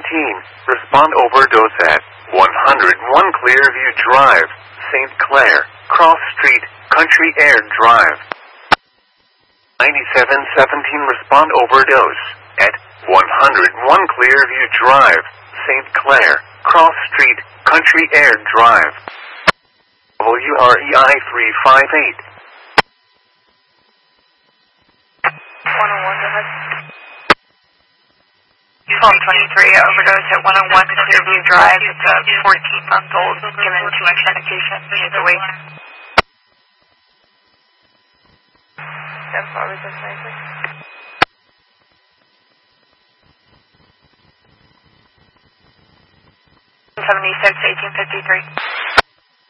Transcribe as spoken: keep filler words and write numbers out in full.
seventeen, respond overdose at one oh one Clearview Drive, Saint Clair, Cross Street, Country Air Drive. ninety-seven seventeen, respond overdose at one oh one Clearview Drive, Saint Clair, Cross Street, Country Air Drive. W R E I three five eight. one oh one, go ahead. Phone twenty-three, overdose at one oh one Clearview Drive. It's a fourteen-month-old given too much medication. She's awake. That's why we just made it. seventy-six, eighteen fifty-three.